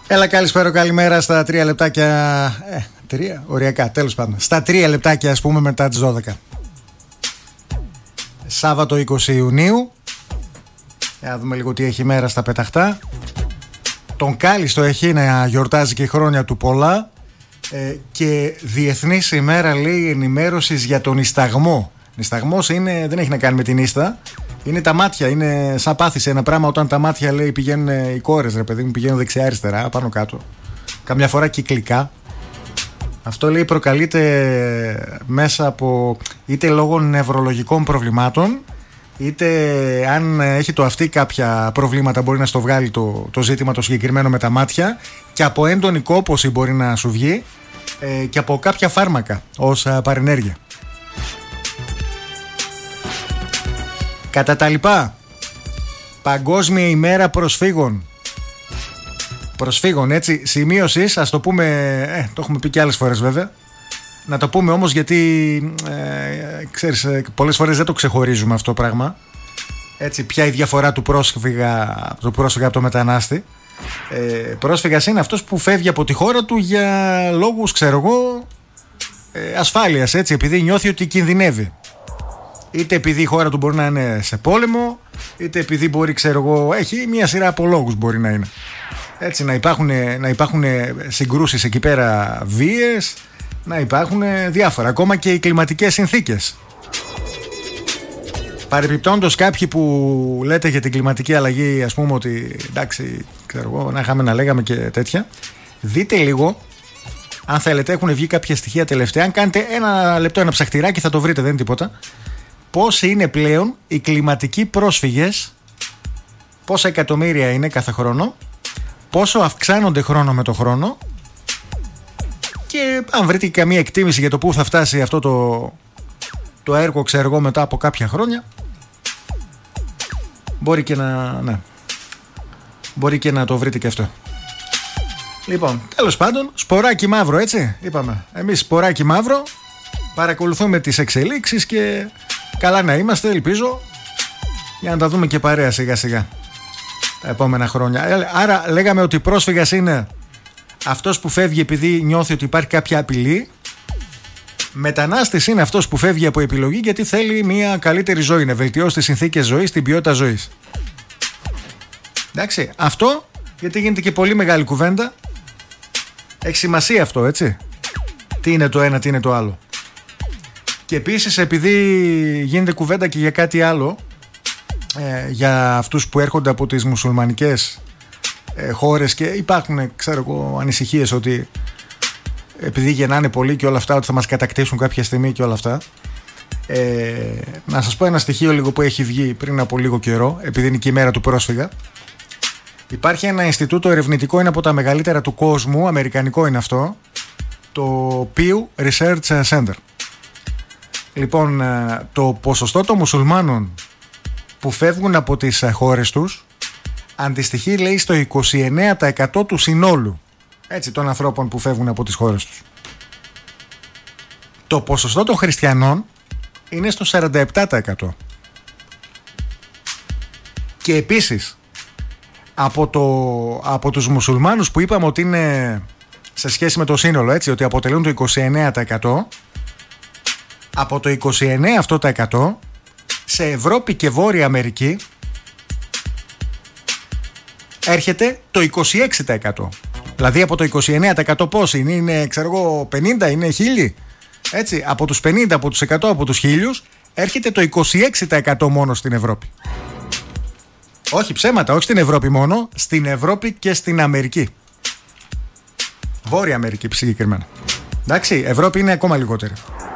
Έλα, καλησπέρα, καλημέρα στα 3 λεπτάκια. 3, οριακά, τέλος πάντων. Στα 3 λεπτάκια, ας πούμε, μετά τις 12. Σάββατο 20 Ιουνίου. Για να δούμε λίγο τι έχει μέρα στα πεταχτά. Τον κάλιστο έχει να γιορτάζει και χρόνια του πολλά. Και Διεθνής ημέρα, λέει, ενημέρωσης για τον νησταγμό. Νησταγμός δεν έχει να κάνει με την ίστα. Είναι τα μάτια, είναι σαν πάθηση ένα πράγμα όταν τα μάτια, λέει, πηγαίνουν οι κόρες, ρε παιδί μου, πηγαίνουν δεξιά-αριστερά, πάνω κάτω. Καμιά φορά κυκλικά. Αυτό, λέει, προκαλείται μέσα από είτε λόγω νευρολογικών προβλημάτων, είτε αν έχει το αυτί κάποια προβλήματα μπορεί να στο βγάλει το ζήτημα το συγκεκριμένο με τα μάτια, και από έντονη κόπωση μπορεί να σου βγει, και από κάποια φάρμακα ως παρενέργεια. Κατά τα λοιπά, Παγκόσμια ημέρα προσφύγων. Προσφύγων, έτσι, σημείωσης, ας το πούμε, το έχουμε πει και άλλες φορές βέβαια. Να το πούμε όμως γιατί, ξέρεις, πολλές φορές δεν το ξεχωρίζουμε αυτό το πράγμα. Έτσι, ποια η διαφορά του πρόσφυγα από το μετανάστη. Πρόσφυγας είναι αυτός που φεύγει από τη χώρα του για λόγους, ξέρω εγώ, ασφάλειας, έτσι, επειδή νιώθει ότι κινδυνεύει. Είτε επειδή η χώρα του μπορεί να είναι σε πόλεμο, είτε επειδή μπορεί, ξέρω εγώ, έχει μια σειρά από λόγους μπορεί να είναι. Έτσι, να υπάρχουν συγκρούσεις εκεί πέρα, βίες, να υπάρχουν διάφορα, ακόμα και οι κλιματικές συνθήκες. Παρεπιπτόντως, κάποιοι που λέτε για την κλιματική αλλαγή, ας πούμε, ότι εντάξει, ξέρω εγώ, να είχαμε να λέγαμε και τέτοια, δείτε λίγο, αν θέλετε, έχουν βγει κάποια στοιχεία τελευταία. Αν κάνετε ένα λεπτό, ένα ψαχτηράκι, θα το βρείτε, δεν είναι τίποτα. Πώς είναι πλέον οι κλιματικοί πρόσφυγες, πόσα εκατομμύρια είναι κάθε χρόνο, πόσο αυξάνονται χρόνο με το χρόνο, και αν βρείτε και καμία εκτίμηση για το πού θα φτάσει αυτό το έργο, ξέρω εγώ, μετά από κάποια χρόνια, μπορεί και να το βρείτε και αυτό. Λοιπόν, τέλος πάντων, σποράκι μαύρο, έτσι είπαμε. Εμείς σποράκι μαύρο, παρακολουθούμε τις εξελίξεις και καλά να είμαστε, ελπίζω, για να τα δούμε και παρέα σιγά σιγά τα επόμενα χρόνια. Άρα λέγαμε ότι πρόσφυγας είναι αυτός που φεύγει επειδή νιώθει ότι υπάρχει κάποια απειλή. Μετανάστης είναι αυτός που φεύγει από επιλογή γιατί θέλει μια καλύτερη ζωή, να βελτιώσει τις συνθήκες ζωής, την ποιότητα ζωής. Εντάξει, αυτό γιατί γίνεται και πολύ μεγάλη κουβέντα. Έχει σημασία αυτό, έτσι. Τι είναι το ένα, τι είναι το άλλο. Και επίσης, επειδή γίνεται κουβέντα και για κάτι άλλο, για αυτούς που έρχονται από τις μουσουλμανικές χώρες, και υπάρχουν, ξέρω εγώ, ανησυχίες ότι επειδή γεννάνε πολύ και όλα αυτά, ότι θα μας κατακτήσουν κάποια στιγμή και όλα αυτά. Να σας πω ένα στοιχείο λίγο που έχει βγει πριν από λίγο καιρό, επειδή είναι και η μέρα του πρόσφυγα. Υπάρχει ένα Ινστιτούτο ερευνητικό, είναι από τα μεγαλύτερα του κόσμου, αμερικανικό είναι αυτό, το Pew Research Center. Λοιπόν, το ποσοστό των μουσουλμάνων που φεύγουν από τις χώρες τους αντιστοιχεί, λέει, στο 29% του συνόλου, έτσι, των ανθρώπων που φεύγουν από τις χώρες τους. Το ποσοστό των χριστιανών είναι στο 47%. Και επίσης από τους μουσουλμάνους που είπαμε ότι είναι σε σχέση με το σύνολο, έτσι, ότι αποτελούν το 29%, από το 29% σε Ευρώπη και Βόρεια Αμερική έρχεται το 26%. Δηλαδή από το 29% πόσοι είναι, ξέρω εγώ, 50, είναι 1000. Έτσι, από τους 50, από τους 100, από τους 1000 έρχεται το 26% μόνο στην Ευρώπη. Όχι ψέματα, όχι στην Ευρώπη μόνο, στην Ευρώπη και στην Αμερική. Βόρεια Αμερική συγκεκριμένα. Εντάξει, Ευρώπη είναι ακόμα λιγότερη.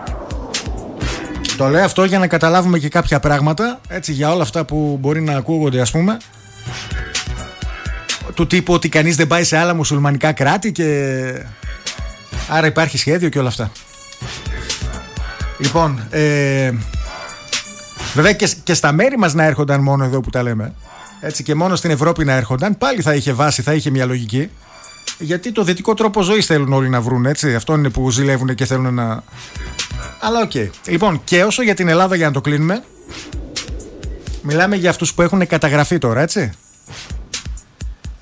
Το λέω αυτό για να καταλάβουμε και κάποια πράγματα, έτσι, για όλα αυτά που μπορεί να ακούγονται, ας πούμε, του τύπου ότι κανείς δεν πάει σε άλλα μουσουλμανικά κράτη και άρα υπάρχει σχέδιο και όλα αυτά. Λοιπόν, βέβαια και στα μέρη μας να έρχονταν μόνο εδώ που τα λέμε, έτσι, και μόνο στην Ευρώπη να έρχονταν, πάλι θα είχε βάση, θα είχε μια λογική. Γιατί το δυτικό τρόπο ζωής θέλουν όλοι να βρουν, έτσι. Αυτό είναι που ζηλεύουν και θέλουν να... Αλλά οκ. Λοιπόν, και όσο για την Ελλάδα, για να το κλείνουμε, μιλάμε για αυτούς που έχουν καταγραφεί τώρα, έτσι.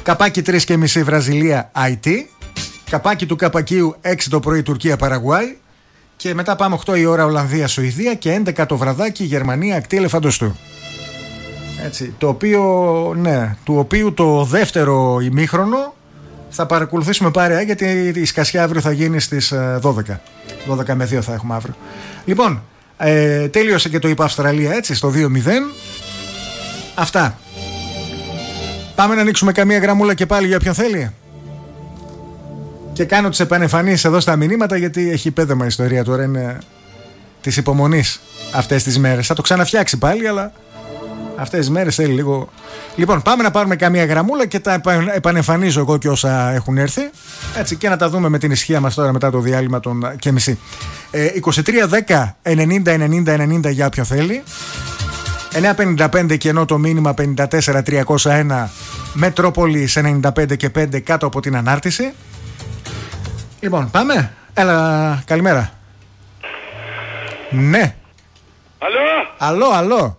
Καπάκι 3,5 Βραζιλία IT. Καπάκι του καπακίου 6 το πρωί Τουρκία Παραγουάη. Και μετά πάμε 8 η ώρα Ολλανδία Σουηδία και 11 το βραδάκι Γερμανία Ακτή Ελεφαντοστού. Έτσι, του οποίου το δεύτερο ημίχρονο θα παρακολουθήσουμε παρέα, γιατί η σκασιά αύριο θα γίνει στις 12. 12 με 2 θα έχουμε αύριο. Λοιπόν, τέλειωσε και το ΙΠΑ Αυστραλία, έτσι, στο 2-0. Αυτά. Πάμε να ανοίξουμε καμία γραμμούλα και πάλι για ποιον θέλει. Και κάνω τις επανεμφανίσεις εδώ στα μηνύματα, γιατί έχει πέδεμα ιστορία τώρα, είναι της υπομονής αυτές τις μέρες. Θα το ξαναφτιάξει πάλι, αλλά αυτές τις μέρες θέλει λίγο. Λοιπόν, πάμε να πάρουμε καμία γραμμούλα και τα επανεμφανίζω εγώ και όσα έχουν έρθει. Έτσι, και να τα δούμε με την ισχύα μας τώρα μετά το διάλειμμα των και μισή. 2310 90 για όποιον θέλει. 955 και ενώ το μήνυμα 54301 Μετρόπολη σε 95 και 5 κάτω από την ανάρτηση. Λοιπόν, πάμε. Έλα, καλημέρα. Ναι. Αλό.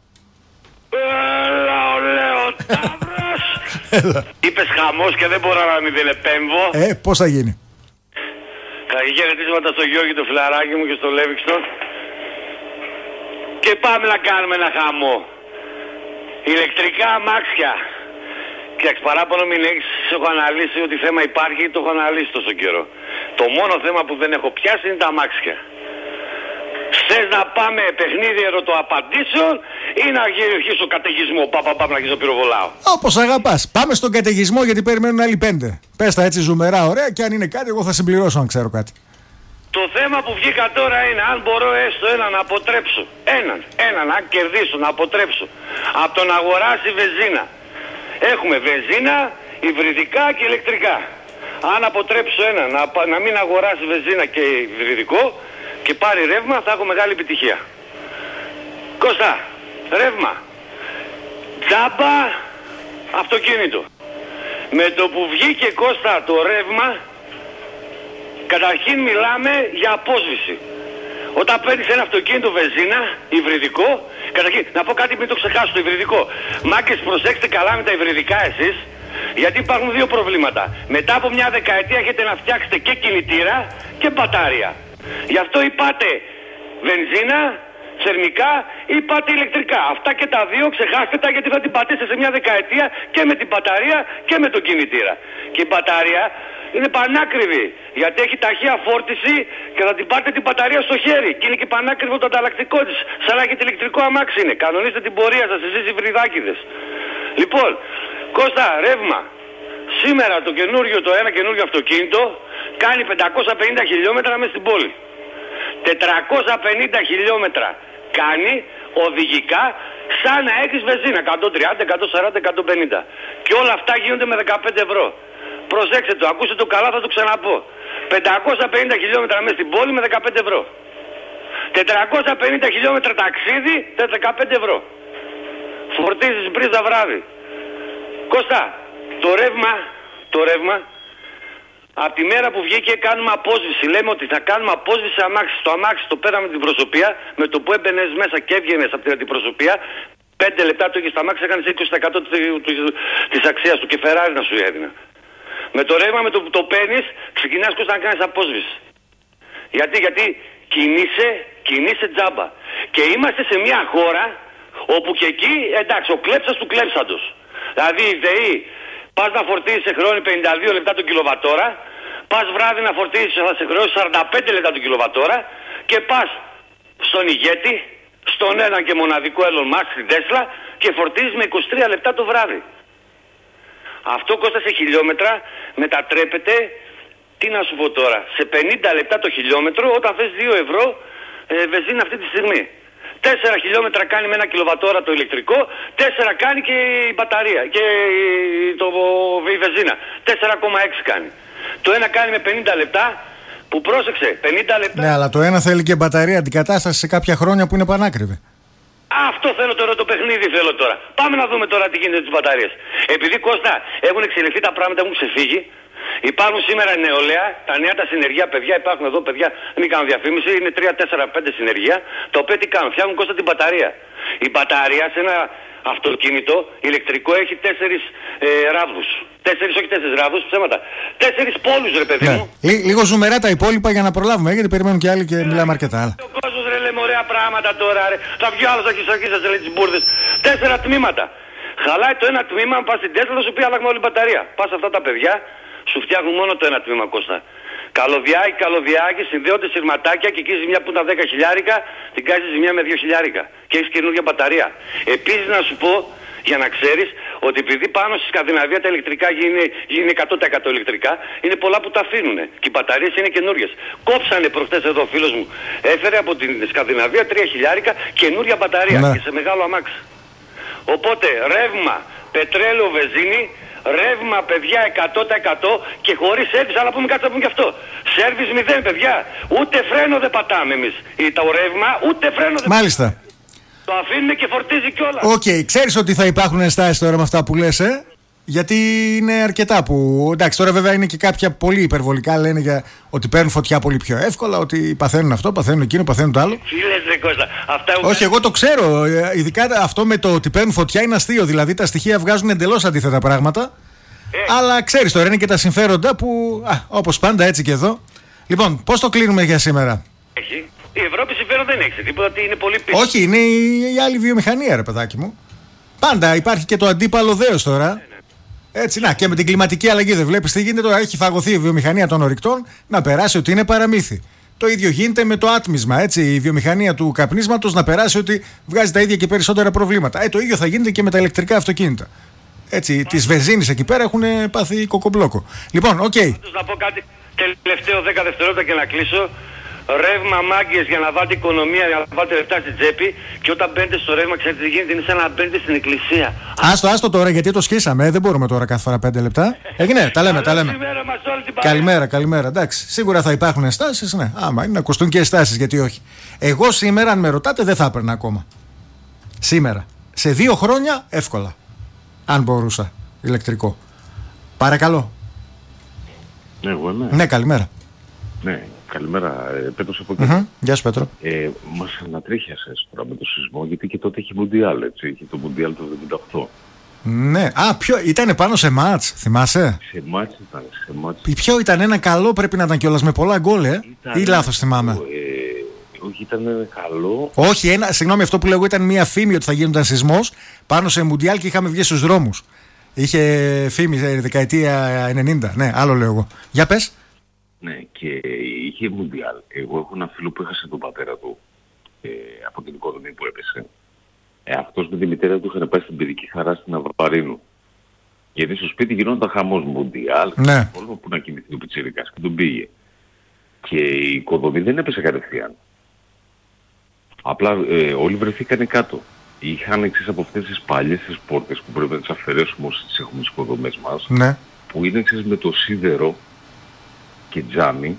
Λέω Ταύρος. Είπες χαμός και δεν μπορώ να μην δεν επέμβω. Πώς θα γίνει? Καλή χαιρετίσματα στο Γιώργη το φιλαράκι μου και στο Λέβιξτον. Και πάμε να κάνουμε ένα χαμό. Ηλεκτρικά αμάξια. Κοιτάξτε, παράπονο μην έχεις, έχω αναλύσει ότι θέμα υπάρχει, το έχω αναλύσει τόσο καιρό. Το μόνο θέμα που δεν έχω πιάσει είναι τα αμάξια. Θες να πάμε παιχνίδι ερωτοαπαντήσεων ή να αρχίσω καταιγισμό? Πάμε να αρχίσω πυροβολάω. Όπως αγαπάς. Πάμε στον καταιγισμό, γιατί περιμένουν άλλοι 5. Πες τα έτσι ζουμερά, ωραία, και αν είναι κάτι εγώ θα συμπληρώσω αν ξέρω κάτι. Το θέμα που βγήκα τώρα είναι αν μπορώ έστω έναν να αποτρέψω. Έναν να κερδίσω, να αποτρέψω. Από το να αγοράσει βενζίνα. Έχουμε βενζίνα, υβριδικά και ηλεκτρικά. Αν αποτρέψω έναν να μην αγοράσει βενζίνα και υβριδικό και πάρει ρεύμα, θα έχω μεγάλη επιτυχία. Κώστα, ρεύμα. Τζάμπα αυτοκίνητο. Με το που βγήκε, Κώστα, το ρεύμα, καταρχήν μιλάμε για απόσβηση. Όταν παίρνεις ένα αυτοκίνητο βενζίνα, υβριδικό, καταρχήν, να πω κάτι, μην το ξεχάσω, το υβριδικό. Μάγκες, προσέξτε καλά με τα υβριδικά εσείς, γιατί υπάρχουν δύο προβλήματα. Μετά από μια δεκαετία έχετε να φτιάξετε και κινητήρα και μπατάρια. Γι' αυτό είπατε βενζίνα, θερμικά ή πάτε ηλεκτρικά. Αυτά και τα δύο ξεχάστε τα, γιατί θα την πατήσετε σε μια δεκαετία και με την μπαταρία και με τον κινητήρα. Και η μπαταρία είναι πανάκριβη, γιατί έχει ταχεία φόρτιση και θα την πάρετε την μπαταρία στο χέρι. Και είναι και πανάκριβο το ανταλλακτικό της. Σαν να έχετε ηλεκτρικό αμάξι είναι. Κανονίστε την πορεία σας, εσείς οι βρυδάκηδες. Λοιπόν, Κώστα, ρεύμα. Σήμερα το ένα καινούριο αυτοκίνητο κάνει 550 χιλιόμετρα μέσα στην πόλη. 450 χιλιόμετρα κάνει οδηγικά σαν να έχεις βενζίνα. 130, 140, 150. Και όλα αυτά γίνονται με 15 ευρώ. Προσέξτε το, ακούστε το καλά, θα το ξαναπώ. 550 χιλιόμετρα μέσα στην πόλη με 15 ευρώ. 450 χιλιόμετρα ταξίδι, 15 ευρώ. Φορτίζεις μπρίζα βράδυ. Κώστα, το ρεύμα, από τη μέρα που βγήκε κάνουμε απόσβηση. Λέμε ότι θα κάνουμε απόσβηση αμάξι. Το αμάξι το πέραμε την προσωπία, με το που έμπαινες μέσα και έβγαινες από την αντιπροσωπεία, 5 λεπτά το είχες στα αμάξι, έκανες 20% της αξίας του και Ferrari να σου έδινα. Με το ρεύμα, με το που το παίρνεις, ξεκινάς να κάνεις απόσβηση. Γιατί κινείσαι τζάμπα. Και είμαστε σε μια χώρα όπου και εκεί, εντάξει, ο κλέψας του κλέψαντος. Δηλαδή η ΔΕΗ, πας να φορτίσεις σε χρεώνει 52 λεπτά το κιλοβατόρα, πας βράδυ να φορτίσεις θα σε χρεώσει 45 λεπτά το κιλοβατόρα και πας στον ηγέτη, στον έναν και μοναδικό Elon Musk, στην Tesla, και φορτίζεις με 23 λεπτά το βράδυ. Αυτό, Κώστα, σε χιλιόμετρα μετατρέπεται, τι να σου πω τώρα, σε 50 λεπτά το χιλιόμετρο όταν θες 2 ευρώ βενζίνα αυτή τη στιγμή. 4 χιλιόμετρα κάνει με 1 κιλοβατόρα το ηλεκτρικό, 4 κάνει και η μπαταρία και η βενζίνα. 4,6 κάνει. Το ένα κάνει με 50 λεπτά, που πρόσεξε, 50 λεπτά. Ναι, αλλά το ένα θέλει και μπαταρία αντικατάσταση σε κάποια χρόνια που είναι πανάκριβη. Αυτό θέλω τώρα, το παιχνίδι θέλω τώρα. Πάμε να δούμε τώρα τι γίνεται με τις μπαταρίες. Επειδή, Κώστα, έχουν εξελιχθεί τα πράγματα, έχουν ξεφύγει, Υπάρχουν σήμερα νεολαία, τα νέα τα συνεργεία παιδιά, υπάρχουν εδώ παιδιά, δεν κάνουν διαφήμιση, είναι 3, 4, 5 συνεργεία, τα οποία τι κάνουν, φτιάχνουν Κώστα την μπαταρία. Η μπαταρία σε ένα αυτοκίνητο ηλεκτρικό έχει 4 ράβδους. 4, όχι 4 ράβδους, ψέματα. 4 πόλους, ρε παιδί μου. Λίγο ζουμερά τα υπόλοιπα για να προλάβουμε, γιατί περιμένουν και άλλοι και μιλάμε αρκετά. Ο κόσμος ρε λέμε ωραία πράγματα τώρα, ρε. Θα βγει άλλος να χεισαρχίσει, λέει τις μπουρδες. 4 τμήματα. Χαλάει το ένα τμήμα, πας στην Τέσλα, θα σου πει αλλάγουμε όλη η μπαταρία. Πας αυτά τα παιδιά, σου φτιάχνουν μόνο το ένα τμήμα, Κώστα. Καλωδιάκι, συνδέονται σειρματάκια και εκεί ζημιά που ήταν 10 χιλιάρικα, την κάνεις ζημιά με 2 χιλιάρικα. Και έχεις καινούργια μπαταρία. Επίσης να σου πω, για να ξέρεις, ότι επειδή πάνω στη Σκανδιναβία τα ηλεκτρικά γίνει 100% ηλεκτρικά, είναι πολλά που τα αφήνουν. Και οι μπαταρίες είναι καινούριες. Κόψανε προχτές εδώ ο φίλος μου, έφερε από την Σκανδιναβία 3 χιλιάρικα καινούργια μπαταρία και σε μεγάλο αμάξι. Οπότε ρεύμα, πετρέλαιο, βενζίνη, ρεύμα παιδιά 100% και χωρίς σέρβις, αλλά πούμε κάτι να πούμε και αυτό. Σέρβις 0 παιδιά, ούτε φρένο δεν πατάμε εμείς. Το ρεύμα ούτε φρένο δεν Μάλιστα. Το αφήνουμε και φορτίζει κιόλας. Οκ, ξέρεις ότι θα υπάρχουν ενστάσεις τώρα με αυτά που λες, γιατί είναι αρκετά που. Εντάξει, τώρα βέβαια είναι και κάποια πολύ υπερβολικά λένε για ότι παίρνουν φωτιά πολύ πιο εύκολα, ότι παθαίνουν αυτό, παθαίνουν εκείνο, παθαίνουν το άλλο. Όχι, εγώ το ξέρω. Ειδικά αυτό με το ότι παίρνουν φωτιά είναι αστείο. Δηλαδή τα στοιχεία βγάζουν εντελώς αντίθετα πράγματα. Αλλά ξέρεις τώρα είναι και τα συμφέροντα που. Όπως πάντα έτσι και εδώ. Λοιπόν, πώς το κλείνουμε για σήμερα? Έχει. Η Ευρώπη συμφέρον δεν έχει τίποτα, ότι είναι πολύ πίσω. Όχι, είναι η άλλη βιομηχανία, ρε παιδάκι μου. Πάντα υπάρχει και το αντίπαλο δέος τώρα. Έτσι, να, και με την κλιματική αλλαγή δεν βλέπεις τι γίνεται τώρα. Έχει φαγωθεί η βιομηχανία των ορυκτών να περάσει ότι είναι παραμύθι. Το ίδιο γίνεται με το άτμισμα. Έτσι, η βιομηχανία του καπνίσματος να περάσει ότι βγάζει τα ίδια και περισσότερα προβλήματα. Το ίδιο θα γίνεται και με τα ηλεκτρικά αυτοκίνητα. Έτσι, τις βενζίνες εκεί πέρα έχουν πάθει κοκομπλόκο. Λοιπόν, οκ. Να πω κάτι τελευταίο 10 δευτερόλεπτα και να κλείσω. Ρεύμα μάγκες για να βάλετε οικονομία, για να βάλετε λεφτά στην τσέπη. Και όταν μπαίνετε στο ρεύμα, ξέρετε τι γίνεται, είναι σαν να μπαίνετε στην εκκλησία. Άστο τώρα γιατί το σχίσαμε. Δεν μπορούμε τώρα κάθε φορά 5 λεπτά. Έγινε, τα λέμε. Καλημέρα. Εντάξει, σίγουρα θα υπάρχουν ενστάσεις. Ναι, άμα είναι να ακουστούν και ενστάσεις, γιατί όχι. Εγώ σήμερα, αν με ρωτάτε, δεν θα έπαιρνα ακόμα. Σήμερα. Σε 2 χρόνια εύκολα. Αν μπορούσα. Ηλεκτρικό. Παρακαλώ. Εγώ είμαι. Ναι, καλημέρα. Ναι, καλημέρα. Πέτρος από εκεί. Γεια σου, Πέτρο. Μας ανατρίχιασες τώρα με το σεισμό, γιατί και τότε είχε Μουντιάλ, έτσι. Είχε το Μουντιάλ το 1978. Ναι. Ποιο ήταν πάνω σε μάτς, θυμάσαι? Σε μάτς ήταν, σε μάτς. Ποιο ήταν ένα καλό, πρέπει να ήταν κιόλας με πολλά γκολ, ή λάθος θυμάμαι? Όχι, ήταν καλό. Όχι, συγγνώμη, αυτό που λέγω ήταν μια φήμη ότι θα γίνονταν σεισμός πάνω σε Μουντιάλ και είχαμε βγει στους δρόμους. Είχε φήμη δεκαετία 90. Ναι, άλλο λέω εγώ. Για πες. Ναι, και είχε Μουντιάλ. Εγώ έχω ένα φίλο που έχασε τον πατέρα του από την οικοδομή που έπεσε. Αυτός με τη μητέρα του είχαν πάει στην παιδική χαρά στην Αβαρίνου. Γιατί στο σπίτι γινόταν χαμός Μουντιάλ. Ναι. Όλο που να κοιμηθεί ο πιτσιρικάς και τον πήγε. Και η οικοδομή δεν έπεσε κατευθείαν. Απλά όλοι βρεθήκανε κάτω. Είχαν εξής από αυτές τις παλιές τις πόρτες που πρέπει να τις αφαιρέσουμε όσοι τις έχουμε στις οικοδομές μας. Ναι. Που είναι εξής με το σίδερο και τζάμι.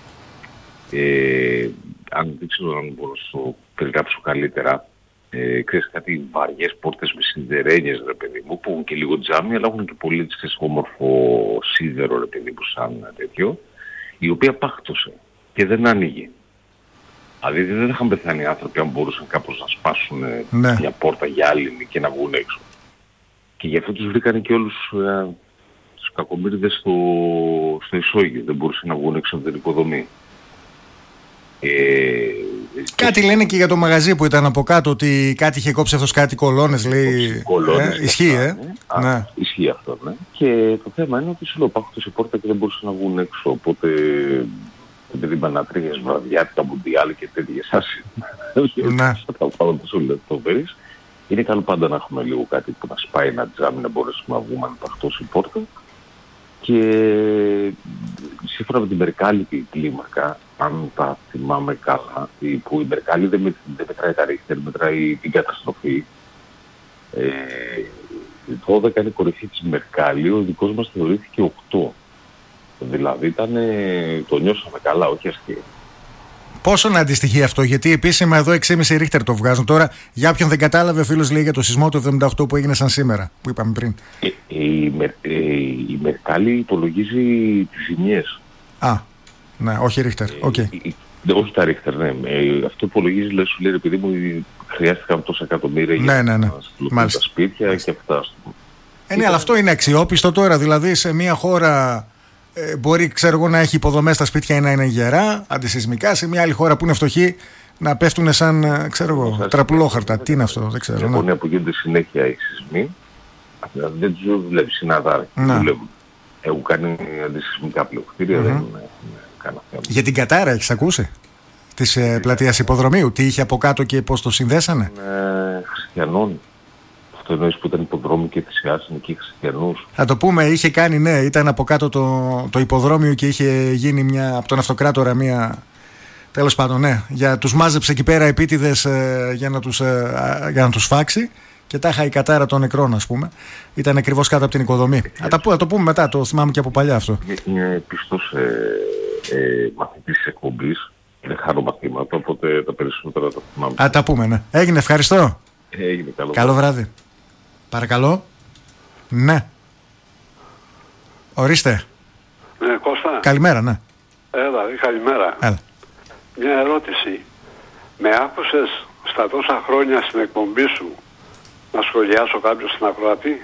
Αν δεν ξέρω αν μπορώ να το περιγράψω καλύτερα. Ξέρεις κάτι βαριές πόρτες με σιδερένιες, ρε παιδί μου, που έχουν και λίγο τζάμι, αλλά έχουν και πολύ όμορφο σίδερο, ρε παιδί μου, σαν τέτοιο, η οποία πάκτωσε και δεν άνοιγε. Δηλαδή δεν είχαν πεθάνει άνθρωποι αν μπορούσαν κάπως να σπάσουν μια πόρτα γυάλινη και να βγουν έξω. Και γι' αυτό τους βρήκανε και όλους τους κακομοίριδες στο ισόγειο. Δεν μπορούσαν να βγουν έξω από την οικοδομή. Κάτι λένε και για το μαγαζί που ήταν από κάτω, ότι κάτι είχε κόψει αυτός, κάτι κολόνες, λέει. Ισχύει, ναι. Ισχύει αυτό, ναι. Και το θέμα είναι ότι σου λέω πάκτωσε η πόρτα και δεν μπορούσαν να βγουν έξω. Οπότε επειδή μπανατρίγες βραδιά, τα Μουντιάλ και τέτοιες άσεις. Ναι. Θα πάω το σου λέω το βέρεις. Είναι καλό πάντα να έχουμε λίγο κάτι που να σπάει ένα τζάμι, να μπορέσουμε να βγούμε αν παχτώσει η πόρτα. Και σύμφωνα με την Mercalli κλίμακα, αν τα θυμάμαι καλά, που η Mercalli δεν μετράει τα ρίχτερ, μετράει την καταστροφή. Το 12 είναι κορυφή της Mercalli, ο δικός μας θεωρήθηκε 8. Δηλαδή το νιώσαμε καλά, όχι αστείο. Πόσο να αντιστοιχεί αυτό, γιατί επίσημα εδώ 6,5 ρίχτερ το βγάζουν. Τώρα, για όποιον δεν κατάλαβε, ο φίλος λέει για το σεισμό του 78 που έγινε σαν σήμερα, που είπαμε πριν. Η Μερκάλη υπολογίζει τις ζημιές. Ναι, όχι ρίχτερ. Όχι τα ρίχτερ, ναι. Αυτό υπολογίζει, σου λέει, επειδή μου χρειάστηκαν τόσα εκατομμύρια για να στυλωθούν τα σπίτια και αυτά. Ναι, αλλά αυτό είναι αξιόπιστο τώρα, δηλαδή σε μια χώρα. Μπορεί, ξέρω εγώ, να έχει υποδομές στα σπίτια ή να είναι γερά, αντισυσμικά, σε μια άλλη χώρα που είναι φτωχή να πέφτουν σαν, ξέρω εγώ, τραπουλόχαρτα. Τι είναι αυτό, δεν ξέρω. Σε Ιαπωνία που γίνονται συνέχεια οι σεισμοί, δεν τους δουλεύει συναδάρι. Δουλεύουν. Έχουν κάνει αντισυσμικά πλειοκτήρια, δεν έχουν κανένα θέμα. Για την Κατάρα έχεις ακούσει? Της πλατείας υποδρομίου, τι είχε από κάτω και πώς το συνδέσανε? Χριστιανών. Αυτό εννοείς που ήταν υποδρόμιο και θυσιάσανε εκεί χριστιανούς. Θα το πούμε, είχε κάνει, ναι, ήταν από κάτω το υποδρόμιο και είχε γίνει από τον αυτοκράτορα μια. Τέλος πάντων, ναι, τους μάζεψε εκεί πέρα επίτηδες για να τους φάξει και τάχα η Κατάρα των νεκρών, ας πούμε. Ήταν ακριβώς κάτω από την οικοδομή. Θα το πούμε μετά, το θυμάμαι και από παλιά αυτό. Είναι πιστός μαθητής της εκπομπής. Δεν χάνω μαθήματα, οπότε τα περισσότερα τα θυμάμαι. Τα πούμε, ναι. Έγινε, ευχαριστώ. Έγινε, καλό βράδυ. Παρακαλώ. Ναι. Ορίστε. Ναι, Κώστα. Καλημέρα, ναι. Καλημέρα. Έλα. Μια ερώτηση. Με άκουσες στα τόσα χρόνια στην εκπομπή σου να σχολιάσω κάποιον στην ακροατή?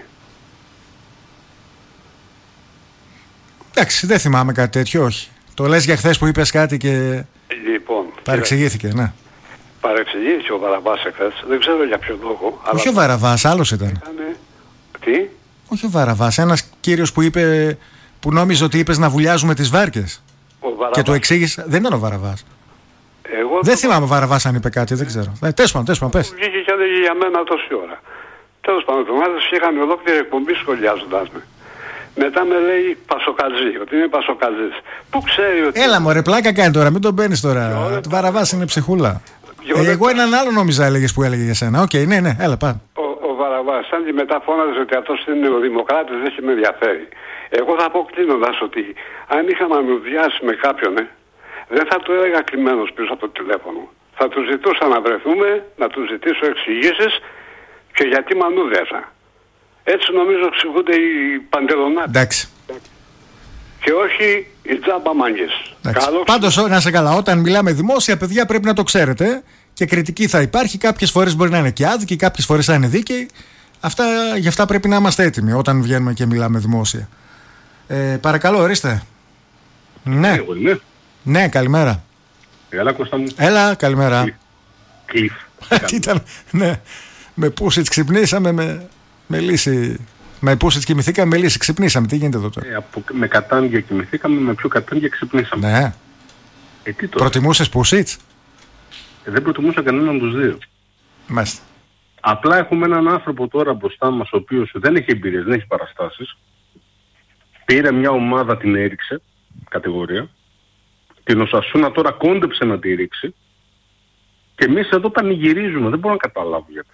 Εντάξει, δεν θυμάμαι κάτι τέτοιο, όχι. Το λες για χθες που είπες κάτι και παρεξηγήθηκε, ναι. Παρεξηγήθηκε ο Βαραβάς εχθές, δεν ξέρω για ποιο λόγο. Όχι ο Βαραβάς, άλλος ήταν. Τι? Όχι ο Βαραβάς, ένας κύριος που νόμιζε ότι είπες να βουλιάζουμε τις βάρκες. Και του εξήγησε, δεν ήταν ο Βαραβάς. Δεν θυμάμαι ο Βαραβάς αν είπε κάτι, δεν ξέρω. Τέλος πάντων, πες. Βγήκε και έλεγε για μένα τόση ώρα. Τέλος πάντων, το μάθος είχαμε ολόκληρη εκπομπή σχολιάζοντας με. Μετά με λέει Πασοκατζή, ότι είναι Πασοκατζής. Πού ξέρει ότι. Έλα μωρέ, πλάκα κάνει τώρα, μην τον παίρνεις τώρα. Το Βαραβάς είναι ψυχούλα. Εγώ έναν άλλο νόμιζα έλεγες που έλεγε για σένα. Οκ, ναι, έλα πάμε. Ο Βαραβάς, σαν και μετά φώναζε ότι αυτός είναι ο Δημοκράτης, δεν έχει με ενδιαφέρει. Εγώ θα πω κλείνοντας ότι αν είχαμε αμοιβιάσει με κάποιον, δεν θα του έλεγα κλειμμένος πίσω από το τηλέφωνο. Θα του ζητούσα να βρεθούμε, να του ζητήσω εξηγήσεις και γιατί μανούδρεσα. Έτσι νομίζω εξηγούνται οι παντελονάτες. Εντάξει. Και όχι οι τζάμπα μάγκες. Πάντως, να σε καλά, όταν μιλάμε δημόσια, παιδιά, πρέπει να το ξέρετε. Και κριτική θα υπάρχει. Κάποιες φορές μπορεί να είναι και άδικη, κάποιες φορές θα είναι δίκαιη. Γι' αυτά πρέπει να είμαστε έτοιμοι όταν βγαίνουμε και μιλάμε δημόσια. Παρακαλώ, ορίστε. Ναι. Ναι, καλημέρα. Έλα, Κώστα μου. Έλα, καλημέρα. Κλειφ. Τι ήταν, ναι. Με Πούσιτς ξυπνήσαμε, με λύση. Με Πούσιτς κοιμηθήκαμε, με λύση. Ξυπνήσαμε. Τι γίνεται εδώ τώρα? Με Κατάνγκια κοιμηθήκαμε, με πιο Κατάνγκια ξυπνήσαμε. Ναι. Τι τώρα? Προτιμούσες Πούσιτς? Δεν προτιμούσα κανέναν από τους δύο. Μάλιστα. Απλά έχουμε έναν άνθρωπο τώρα μπροστά μας, ο οποίος δεν έχει εμπειρίες, δεν έχει παραστάσεις. Πήρε μια ομάδα, την έριξε, κατηγορία. Την Οσασούνα τώρα κόντεψε να τη ρίξει. Και εμείς εδώ πανηγυρίζουμε, δεν μπορώ να καταλάβω γιατί.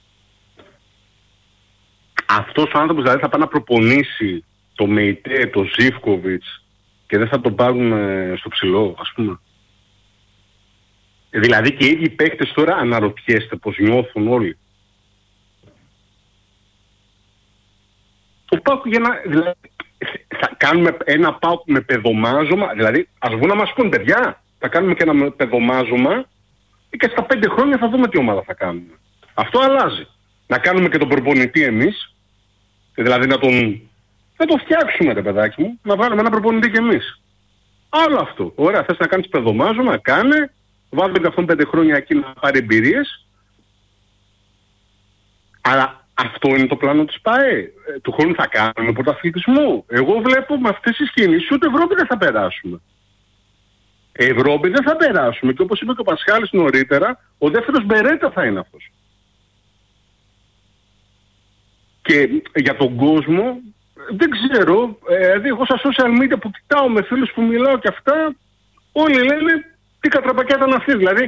Αυτός ο άνθρωπος δηλαδή θα πάει να προπονήσει το ΜΕΙΤΕ, το Ζίβκοβιτς και δεν θα τον πάρουν στο ψηλό, ας πούμε. Δηλαδή και οι ίδιοι παίκτες τώρα αναρωτιέστε πως νιώθουν όλοι. Το ΠΑΟΚ δηλαδή, θα κάνουμε ένα ΠΑΟΚ με παιδομάζωμα, δηλαδή ας βγουν να μας πούν παιδιά, θα κάνουμε και ένα παιδομάζωμα και στα 5 χρόνια θα δούμε τι ομάδα θα κάνουμε. Αυτό αλλάζει. Να κάνουμε και τον προπονητή εμείς, δηλαδή να τον φτιάξουμε ρε παιδάκι μου, να βάλουμε ένα προπονητή κι εμείς. Άλλο αυτό. Ωραία, θες να κάνεις παιδομάζωμα, κάνε, βάλουμε και αυτόν 5 χρόνια εκεί να πάρει εμπειρίες. Αλλά αυτό είναι το πλάνο της ΠΑΕ. Του χρόνου θα κάνουμε πρωταθλητισμό. Εγώ βλέπω με αυτές τις κινήσεις ούτε Ευρώπη δεν θα περάσουμε. Ευρώπη δεν θα περάσουμε και όπως είπε και ο Πασχάλης νωρίτερα, ο δεύτερος Μπερέτα θα είναι αυτός. Και για τον κόσμο δεν ξέρω, δηλαδή εγώ στα social media που κοιτάω με φίλους που μιλάω και αυτά, όλοι λένε τι κατραπακιά ήταν αυτή. Δηλαδή,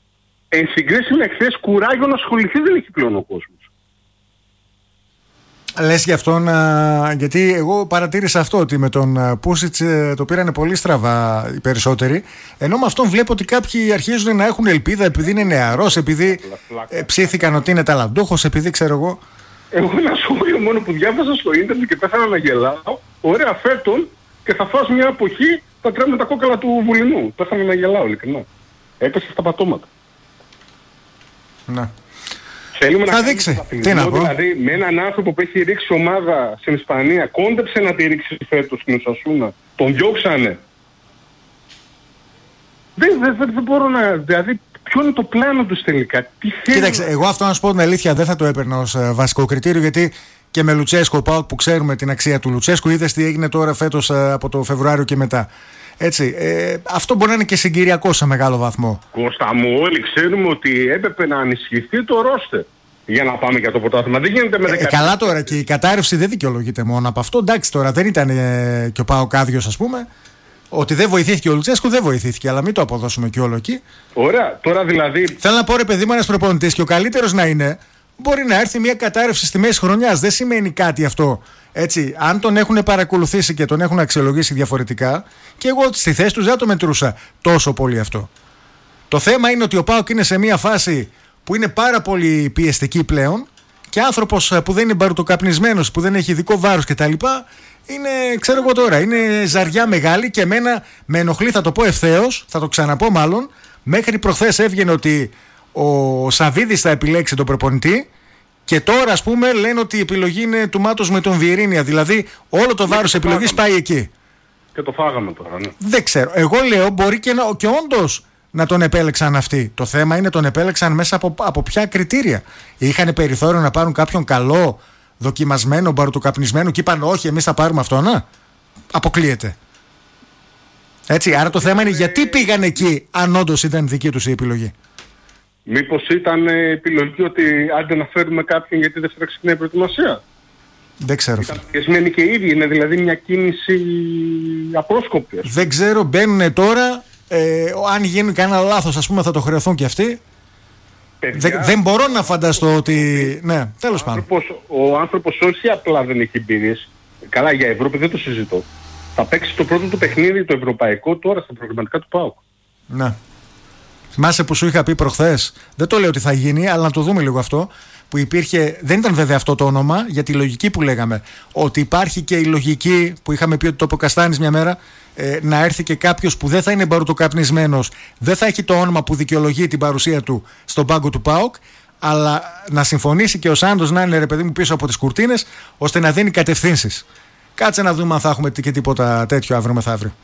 εν συγκρίση με χθες, κουράγιο να ασχοληθεί δεν έχει πλέον ο κόσμος. Λες γι' αυτόν, γιατί εγώ παρατήρησα αυτό, ότι με τον Πούσιτς το πήρανε πολύ στραβά οι περισσότεροι, ενώ με αυτόν βλέπω ότι κάποιοι αρχίζουν να έχουν ελπίδα επειδή είναι νεαρός, επειδή ψήθηκαν ότι είναι ταλαντούχος, επειδή ξέρω εγώ. Εγώ ένα σχόλιο μόνο που διάβασα στο ίντερνετ και πέθανα να γελάω. Ωραία, φέτον και θα φας μια εποχή θα τρέμουν τα κόκκαλα του Βουλινού. Πέθανα να γελάω, ειλικρινά. Έπεσε στα πατώματα. Να. Θέλουμε θα να δείξει. Τι να πω. Δηλαδή, με έναν άνθρωπο που έχει ρίξει ομάδα στην Ισπανία, κόντεψε να τη ρίξει φέτος στην Οσασούνα. Τον διώξανε. Δεν μπορώ να... Δηλαδή, ποιο είναι το πλάνο τους τελικά. Τι θέλει. Κοίταξε, εγώ αυτό να σου πω την αλήθεια δεν θα το έπαιρνα ως βασικό κριτήριο, γιατί και με Λουτσέσκο, ΠΑΟΚ που ξέρουμε την αξία του Λουτσέσκου, είδες τι έγινε τώρα φέτος από το Φεβρουάριο και μετά. Έτσι, αυτό μπορεί να είναι και συγκυριακό σε μεγάλο βαθμό. Κώστα μου, όλοι ξέρουμε ότι έπρεπε να ενισχυθεί το ρόστερ για να πάμε για το πρωτάθλημα. Δεν γίνεται με 10. Καλά τώρα, και η κατάρρευση δεν δικαιολογείται μόνο από αυτό. Εντάξει, τώρα δεν ήταν και ο ΠΑΟΚ άδειος, ας πούμε. Ότι δεν βοηθήθηκε ο Λουτσέσκου, δεν βοηθήθηκε, αλλά μην το αποδώσουμε και όλο εκεί. Ωραία, τώρα δηλαδή. Θέλω να πω, ρε παιδί μου, ένας προπονητής και ο καλύτερος να είναι, μπορεί να έρθει μια κατάρρευση στη μέση χρονιάς. Δεν σημαίνει κάτι αυτό. Έτσι, αν τον έχουν παρακολουθήσει και τον έχουν αξιολογήσει διαφορετικά, και εγώ στη θέση τους δεν το μετρούσα τόσο πολύ αυτό. Το θέμα είναι ότι ο ΠΑΟΚ είναι σε μια φάση που είναι πάρα πολύ πιεστική πλέον, και άνθρωπος που δεν είναι μπαρουτοκαπνισμένος, που δεν έχει ειδικό βάρος κτλ., είναι, ξέρω εγώ τώρα, είναι ζαριά μεγάλη, και εμένα με ενοχλεί, θα το πω ευθέως, θα το ξαναπώ μάλλον. Μέχρι προχθές έβγαινε ότι ο Σαβίδης θα επιλέξει τον προπονητή, και τώρα, ας πούμε, λένε ότι η επιλογή είναι του Μάτος με τον Βιερίνια. Δηλαδή, όλο το βάρος επιλογής πάει εκεί. Και το φάγαμε τώρα, ναι. Δεν ξέρω. Εγώ λέω, μπορεί και όντως να τον επέλεξαν αυτοί. Το θέμα είναι τον επέλεξαν μέσα από ποια κριτήρια. Είχαν περιθώριο να πάρουν κάποιον καλό, δοκιμασμένο, μπαρουτοκαπνισμένο, και είπαν όχι, εμείς θα πάρουμε αυτό, να. Αποκλείεται. Έτσι, άρα το θέμα είναι γιατί πήγαν εκεί, αν όντως ήταν δική τους η επιλογή. Μήπως ήταν επιλογή ότι άντε να φέρουμε κάποιον γιατί δεν θα ξεκινάει η προετοιμασία. Δεν ξέρω. Ήταν πιεσμένοι και οι ίδιοι, είναι δηλαδή μια κίνηση απρόσκοπη. Δεν ξέρω, μπαίνουν τώρα, αν γίνει κανένα λάθος, ας πούμε, θα το χρεωθούν και αυτοί. Δεν μπορώ να φανταστώ ότι... Ναι, τέλος πάντων. Ο άνθρωπος όχι απλά δεν έχει εμπειρίες. Καλά, για Ευρώπη δεν το συζητώ. Θα παίξει το πρώτο του παιχνίδι, το ευρωπαϊκό, τώρα στα προγραμματικά του ΠΑΟΚ. Ναι. Θυμάσαι που σου είχα πει προχθές, δεν το λέω ότι θα γίνει, αλλά να το δούμε λίγο αυτό, που υπήρχε, δεν ήταν βέβαια αυτό το όνομα, για τη λογική που λέγαμε, ότι υπάρχει και η λογική που είχαμε πει ότι το αποκαστάνεις μια μέρα, να έρθει και κάποιος που δεν θα είναι μπαρουτοκαπνισμένος, δεν θα έχει το όνομα που δικαιολογεί την παρουσία του στον πάγκο του ΠΑΟΚ, αλλά να συμφωνήσει και ο Σάντος να είναι, ρε παιδί μου, πίσω από τις κουρτίνες, ώστε να δίνει κατευθύνσεις. Κάτσε να δούμε αν θα έχουμε και τίποτα τέτοιο αύριο μεθαύριο.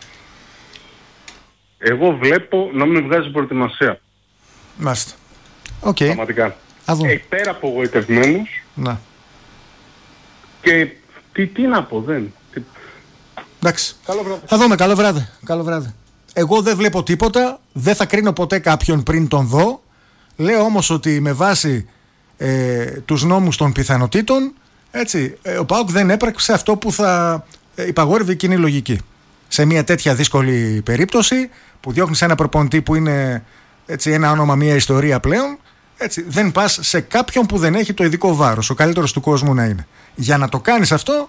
Εγώ βλέπω να μην βγάζει προετοιμασία. Μάλιστα. Οκ. Πραγματικά. Πέρα απογοητευμένος. Να. Και τι να πω, δεν. Εντάξει. Καλό βράδυ. Θα δούμε. Καλό βράδυ. Καλό βράδυ. Εγώ δεν βλέπω τίποτα. Δεν θα κρίνω ποτέ κάποιον πριν τον δω. Λέω όμως ότι με βάση τους νόμους των πιθανοτήτων, έτσι, ο ΠΑΟΚ δεν έπραξε αυτό που θα υπαγόρευε η κοινή λογική. Σε μια τέτοια δύσκολη περίπτωση που διώχνεις ένα προπονητή που είναι, έτσι, ένα όνομα, μια ιστορία πλέον, έτσι, δεν πας σε κάποιον που δεν έχει το ειδικό βάρος, ο καλύτερος του κόσμου να είναι. Για να το κάνεις αυτό,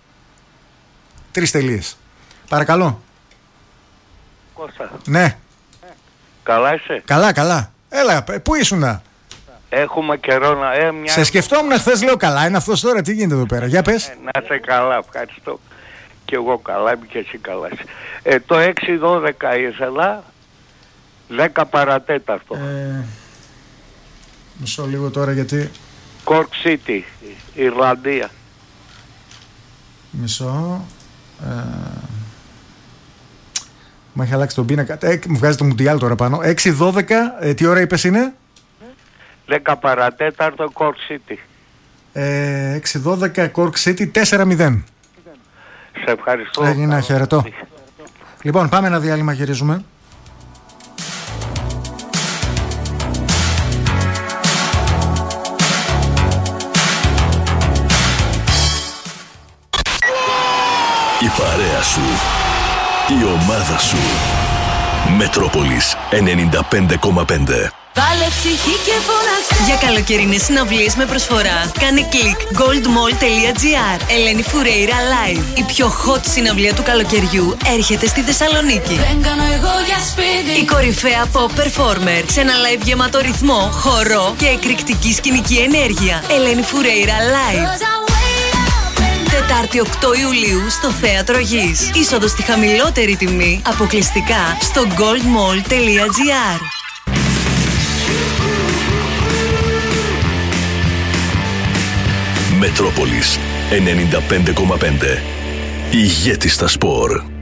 3 τελείες. Παρακαλώ. Κώστα. Ναι. Καλά είσαι? Καλά, καλά. Έλα, πού ήσουνα? Έχουμε καιρό να... Σε σκεφτόμουν χθες, λέω καλά είναι αυτός τώρα, τι γίνεται εδώ πέρα, για πες. Να είσαι καλά, ευχαριστώ. Και εγώ καλά είμαι και εσύ καλά είσαι. Το 6-12 ήθελα, 10 παρατέταρτο. Μισό λίγο τώρα γιατί... Cork City, Ιρλανδία. Μισό... Μου έχει αλλάξει τον πίνακα. Μου βγάζει το Μουντιάλ τώρα πάνω. 6-12, τι ώρα είπες είναι? 10 παρατέταρτο, Cork City. 6-12, Cork City, 4-0. Σε ευχαριστώ. Έγινα, χαιρετώ. Λοιπόν, πάμε ένα διάλειμμα, γυρίζουμε. Η παρέα σου, η ομάδα σου. Μετρόπολης 95,5. Βάλε ψυχή και φώναξε. Για καλοκαιρινές συναυλίες με προσφορά, κάνε κλικ goldmall.gr. Ελένη Φουρέιρα Live. Η πιο hot συναυλία του καλοκαιριού έρχεται στη Θεσσαλονίκη. Δεν κάνω εγώ για σπίτι. Η κορυφαία pop performer σε ένα live γεμάτο ρυθμό, χορό και εκρηκτική σκηνική ενέργεια. Ελένη Φουρέιρα Live. Τετάρτη 8 Ιουλίου στο Θέατρο Γης. Είσοδος στη χαμηλότερη τιμή, αποκλειστικά στο goldmall.gr. Μετρόπολης 95,5. Ηγέτη στα σπορ.